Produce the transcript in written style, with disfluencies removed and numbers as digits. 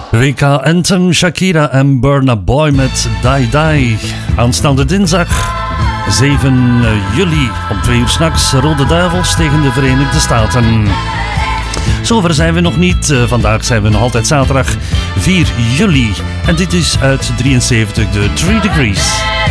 WK Anthem, Shakira en Burna Boy met Die Die. Aanstaande dinsdag 7 juli om 2 uur 's nachts Rode Duivels tegen de Verenigde Staten. Zover zijn we nog niet. Vandaag zijn we nog altijd zaterdag 4 juli. En dit is uit 73 de 3 Degrees.